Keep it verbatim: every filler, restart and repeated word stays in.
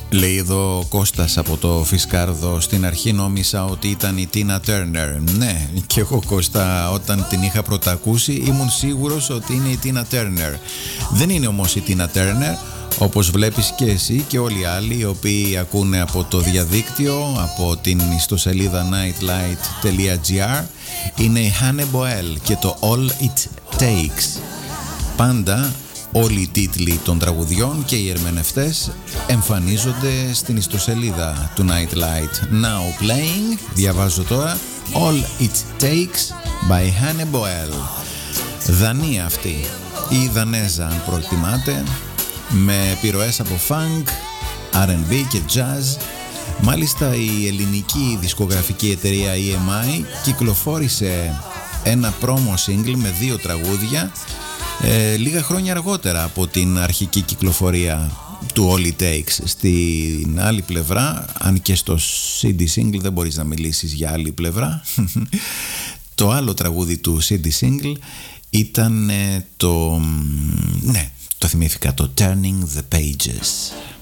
Λέει εδώ ο Κώστας από το Φισκάρδο, στην αρχή νόμισα ότι ήταν η Τίνα Τέρνερ. Ναι, και εγώ Κώστα, όταν την είχα πρωτακούσει ήμουν σίγουρος ότι είναι η Τίνα Τέρνερ. Δεν είναι όμως η Τίνα Τέρνερ, όπως βλέπεις και εσύ και όλοι οι άλλοι οι οποίοι ακούνε από το διαδίκτυο, από την ιστοσελίδα nightlight τελεία gr. Είναι η Hannah Boel και το All It Takes. Πάντα όλοι οι τίτλοι των τραγουδιών και οι ερμηνευτές εμφανίζονται στην ιστοσελίδα του Nightlight. Now playing, διαβάζω τώρα, All It Takes by Hannah Boel. Δανία αυτή, ή Δανέζα αν προτιμάτε, με επιρροές από funk, αρ εντ μπι και jazz. Μάλιστα η ελληνική δισκογραφική εταιρεία ι εμ άι κυκλοφόρησε ένα promo single με δύο τραγούδια Ε, λίγα χρόνια αργότερα από την αρχική κυκλοφορία του All It Takes. Στην άλλη πλευρά, αν και στο σι ντι single δεν μπορείς να μιλήσεις για άλλη πλευρά, το άλλο τραγούδι του σι ντι single ήταν το, ναι, το θυμήθηκα, το Turning the Pages.